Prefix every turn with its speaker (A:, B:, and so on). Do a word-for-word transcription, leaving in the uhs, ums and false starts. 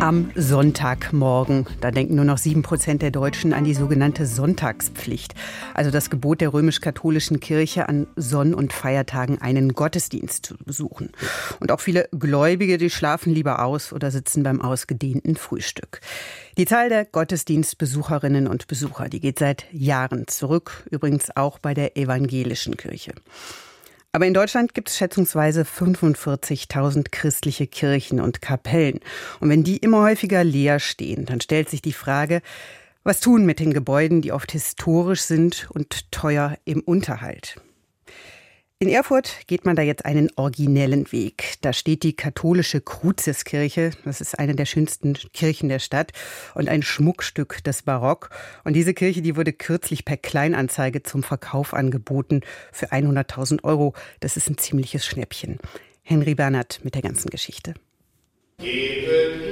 A: Am Sonntagmorgen, da denken nur noch sieben Prozent der Deutschen an die sogenannte Sonntagspflicht. Also das Gebot der römisch-katholischen Kirche, an Sonn- und Feiertagen einen Gottesdienst zu besuchen. Und auch viele Gläubige, die schlafen lieber aus oder sitzen beim ausgedehnten Frühstück. Die Zahl der Gottesdienstbesucherinnen und Besucher, die geht seit Jahren zurück, übrigens auch bei der evangelischen Kirche. Aber in Deutschland gibt es schätzungsweise fünfundvierzigtausend christliche Kirchen und Kapellen. Und wenn die immer häufiger leer stehen, dann stellt sich die Frage, was tun mit den Gebäuden, die oft historisch sind und teuer im Unterhalt? In Erfurt geht man da jetzt einen originellen Weg. Da steht die katholische Cruziskirche. Das ist eine der schönsten Kirchen der Stadt und ein Schmuckstück des Barock. Und diese Kirche, die wurde kürzlich per Kleinanzeige zum Verkauf angeboten für hunderttausend Euro. Das ist ein ziemliches Schnäppchen. Henry Bernhard mit der ganzen Geschichte.
B: Gebet